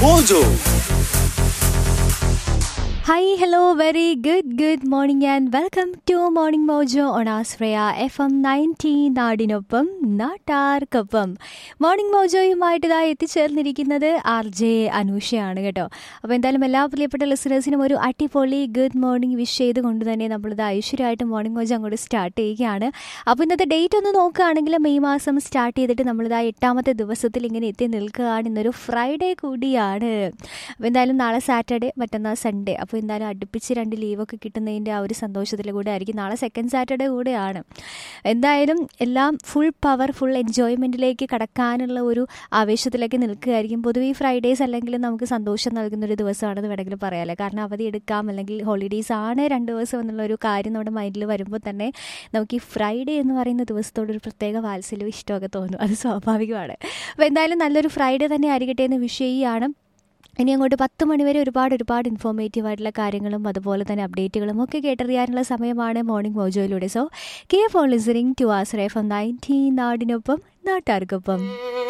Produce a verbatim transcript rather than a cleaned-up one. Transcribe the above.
Mojo. Hi, hello, very good, good morning and welcome to Morning Mojo on Asraya F M ninety നാടിനൊപ്പം നാട്ടാർക്കൊപ്പം. Morning മോജോയുമായിട്ട് ഇതാ എത്തിച്ചേർന്നിരിക്കുന്നത് R J അനൂഷയാണ് കേട്ടോ. അപ്പോൾ എന്തായാലും എല്ലാ പ്രിയപ്പെട്ട ലിസണേഴ്സിനും ഒരു അടിപൊളി ഗുഡ് മോർണിംഗ് വിഷ് ചെയ്തുകൊണ്ട് തന്നെ നമ്മളിത് ഐശ്വര്യമായിട്ട് മോർണിംഗ് മോജോ അങ്ങോട്ട് സ്റ്റാർട്ട് ചെയ്യുകയാണ്. അപ്പോൾ ഇന്നത്തെ ഡേറ്റ് ഒന്ന് നോക്കുകയാണെങ്കിൽ മെയ് മാസം സ്റ്റാർട്ട് ചെയ്തിട്ട് നമ്മളിതാ എട്ടാമത്തെ ദിവസത്തിൽ ഇങ്ങനെ എത്തി നിൽക്കുകയാണ്. ഇന്നൊരു ഫ്രൈഡേ കൂടിയാണ്. അപ്പോൾ എന്തായാലും നാളെ സാറ്റർഡേ, മറ്റന്നാൾ സൺഡേ. അപ്പോൾ എന്തായാലും അടുപ്പിച്ച് രണ്ട് ലീവൊക്കെ കിട്ടുന്നതിൻ്റെ ആ ഒരു സന്തോഷത്തിൽ കൂടെ ആയിരിക്കും. നാളെ സെക്കൻഡ് സാറ്റർഡേ കൂടെയാണ്. എന്തായാലും എല്ലാം ഫുൾ പവർ, ഫുൾ എൻജോയ്മെൻറ്റിലേക്ക് കടക്കാനുള്ള ഒരു ആവേശത്തിലേക്ക് നിൽക്കുകയായിരിക്കും. പൊതുവെ ഈ ഫ്രൈഡേയ്സ് അല്ലെങ്കിൽ നമുക്ക് സന്തോഷം നൽകുന്നൊരു ദിവസമാണെന്ന് വേണമെങ്കിൽ പറയാമല്ലേ. കാരണം അവധി എടുക്കാം, അല്ലെങ്കിൽ ഹോളിഡേയ്സ് ആണ് രണ്ട് ദിവസം എന്നുള്ള ഒരു കാര്യം നമ്മുടെ മൈൻഡിൽ വരുമ്പോൾ തന്നെ നമുക്ക് ഈ ഫ്രൈഡേ എന്ന് പറയുന്ന ദിവസത്തോടൊരു പ്രത്യേക വാത്സല്യവും ഇഷ്ടമൊക്കെ തോന്നും. അത് സ്വാഭാവികമാണ്. അപ്പോൾ എന്തായാലും നല്ലൊരു ഫ്രൈഡേ തന്നെ ആയിരിക്കട്ടെ എന്ന് വിഷ് ചെയ്യുകയാണ്. ഇനി അങ്ങോട്ട് പത്ത് മണിവരെ ഒരുപാട് ഒരുപാട് ഇൻഫോർമേറ്റീവ് ആയിട്ടുള്ള കാര്യങ്ങളും അതുപോലെ തന്നെ അപ്ഡേറ്റുകളും ഒക്കെ കേട്ടറിയാനുള്ള സമയമാണ് morning മോജോയിലൂടെ. So keep on listening to ആസ്ര F M ninety നാടിനൊപ്പം നാട്ടാർക്കൊപ്പം.